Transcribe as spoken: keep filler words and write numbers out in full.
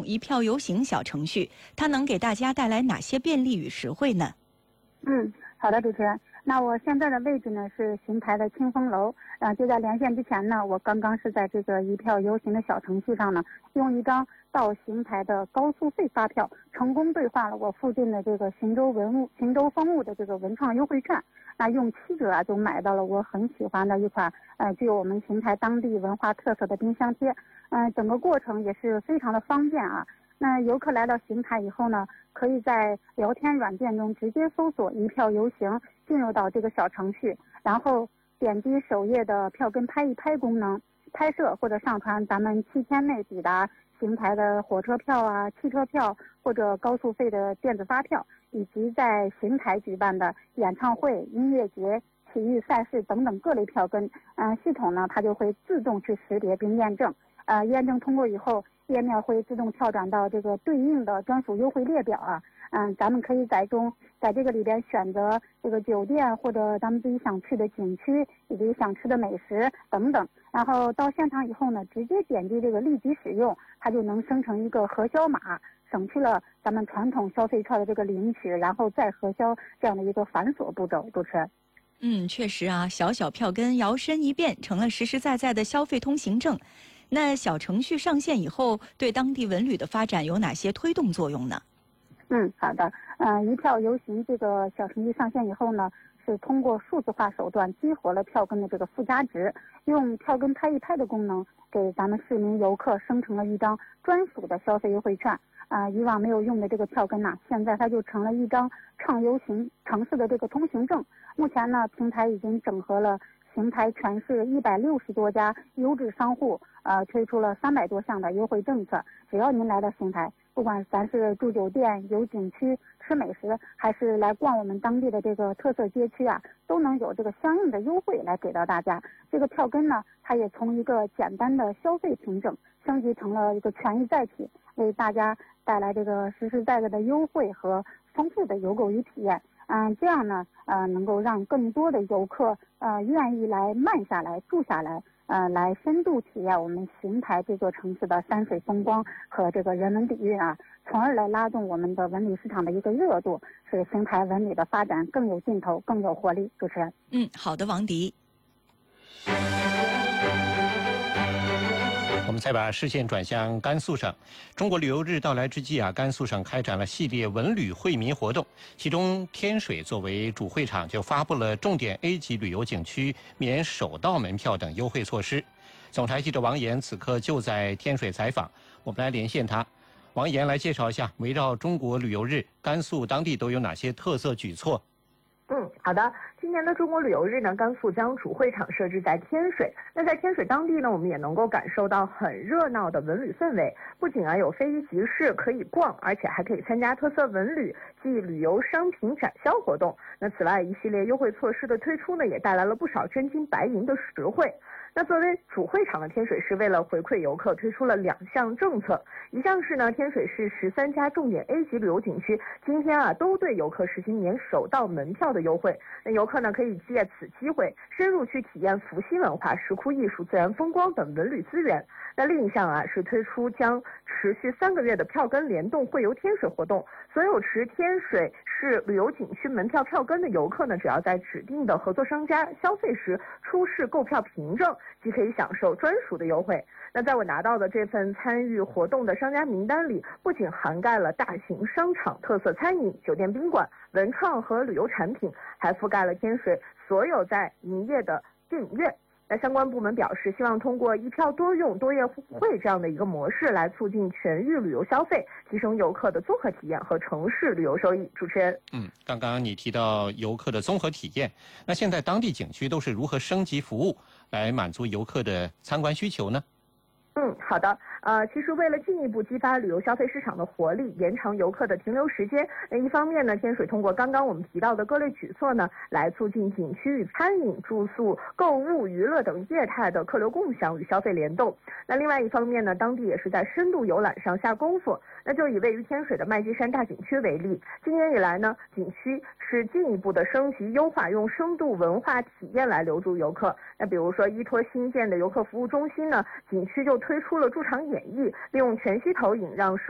动一票游行小程序，它能给大家带来哪些便利与实惠呢？ 嗯，好的，主持人。那我现在的位置呢是邢台的清风楼，呃，就在连线之前呢，我刚刚是在这个一票游行的小程序上呢，用一张到邢台的高速费发票，成功兑换了我附近的这个邢州文物、邢州风物的这个文创优惠券。那用七折啊，就买到了我很喜欢的一款呃具有我们邢台当地文化特色的冰箱贴。嗯、呃，整个过程也是非常的方便啊。那游客来到邢台以后呢，可以在聊天软件中直接搜索一票游行，进入到这个小程序，然后点击首页的票根拍一拍功能，拍摄或者上传咱们七天内抵达邢台的火车票啊、汽车票或者高速费的电子发票，以及在邢台举办的演唱会、音乐节、体育赛事等等各类票根。嗯、呃，系统呢它就会自动去识别并验证，呃，验证通过以后，页面会自动跳转到这个对应的专属优惠列表啊。嗯，咱们可以在中在这个里边选择这个酒店或者咱们自己想去的景区以及想吃的美食等等，然后到现场以后呢，直接点击这个立即使用，它就能生成一个核销码，省去了咱们传统消费券的这个领取然后再核销这样的一个繁琐步骤。主持人。 嗯，确实啊，小小票根摇身一变成了实实在在的消费通行证。那小程序上线以后，对当地文旅的发展有哪些推动作用呢？ 嗯，好的。嗯、呃，一票游行这个小程序上线以后呢，是通过数字化手段激活了票根的这个附加值，用票根拍一拍的功能，给咱们市民游客生成了一张专属的消费优惠券。啊、呃，以往没有用的这个票根呐、啊，现在它就成了一张畅游行城市的这个通行证。目前呢，平台已经整合了邢台全市一百六十多家优质商户，呃，推出了三百多项的优惠政策。只要您来到邢台，不管咱是住酒店、游景区、吃美食，还是来逛我们当地的这个特色街区啊，都能有这个相应的优惠来给到大家。这个票根呢，它也从一个简单的消费凭证升级成了一个权益载体，为大家带来这个实实在在的优惠和丰富的游购与体验。嗯，这样呢，呃，能够让更多的游客呃愿意来慢下来、住下来，呃，来深度体验我们邢台这座城市的山水风光和这个人文底蕴啊，从而来拉动我们的文旅市场的一个热度，使邢台文旅的发展更有劲头、更有活力。主持人。 嗯，好的，王迪。 我们再把视线转向甘肃省。中国旅游日到来之际啊，甘肃省开展了系列文旅惠民活动，其中天水作为主会场，就发布了重点 A 级旅游景区免首道门票等优惠措施。总台记者王岩此刻就在天水采访，我们来连线他。王岩来介绍一下，围绕中国旅游日，甘肃当地都有哪些特色举措？ 嗯，好的。今年的中国旅游日呢，甘肃将主会场设置在天水。那在天水当地呢，我们也能够感受到很热闹的文旅氛围。不仅啊有非遗集市可以逛，而且还可以参加特色文旅及旅游商品展销活动。那此外，一系列优惠措施的推出呢，也带来了不少真金白银的实惠。那作为主会场的天水市，为了回馈游客，推出了两项政策。一项是呢，天水市十三家重点 A 级旅游景区今天啊都对游客实行免首道门票的优惠。那游客呢可以借此机会深入去体验伏羲文化、石窟艺术、自然风光等文旅资源。那另一项啊是推出将持续三个月的票根联动会游天水活动。所有持天水市旅游景区门票票根的游客呢，只要在指定的合作商家消费时出示购票凭证，即可以享受专属的优惠。那在我拿到的这份参与活动的商家名单里，不仅涵盖了大型商场、特色餐饮、酒店宾馆、文创和旅游产品，还覆盖了天水所有在营业的电影院。那相关部门表示，希望通过一票多用、多业互惠这样的一个模式，来促进全域旅游消费，提升游客的综合体验和城市旅游收益。主持人， 嗯，刚刚你提到游客的综合体验，那现在当地景区都是如何升级服务，来满足游客的参观需求呢？ 嗯，好的。呃，其实为了进一步激发旅游消费市场的活力，延长游客的停留时间，那一方面呢，天水通过刚刚我们提到的各类举措呢，来促进景区与餐饮、住宿、购物、娱乐等业态的客流共享与消费联动。那另外一方面呢，当地也是在深度游览上下功夫。那就以位于天水的麦积山大景区为例，今年以来呢，景区是进一步的升级优化，用深度文化体验来留住游客。那比如说依托新建的游客服务中心呢，景区就推出了驻场演绎，利用全息投影让